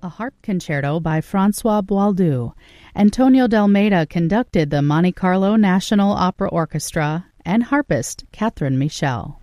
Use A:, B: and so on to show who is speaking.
A: a harp concerto by François Boieldieu. Antonio D'Almeida conducted the Monte Carlo National Opera Orchestra, and harpist Catherine Michel.